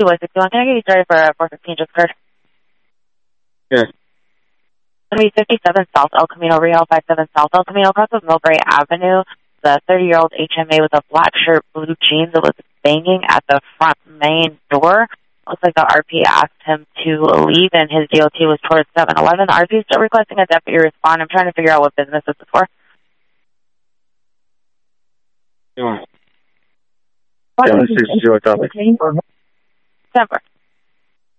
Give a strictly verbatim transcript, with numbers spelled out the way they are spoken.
two one six one. Can I get you started for uh, four fifteen just occurred? Yeah. It's going to be fifty-seven South El Camino, Rio five seven South El Camino, across of Millbrae Avenue. The thirty-year-old H M A with a black shirt, blue jeans that was banging at the front main door. Looks like the R P asked him to leave, and his D O T was towards seven eleven. The R P is still requesting a deputy respond. I'm trying to figure out what business this is for. Yeah. seven six zero, copy. December.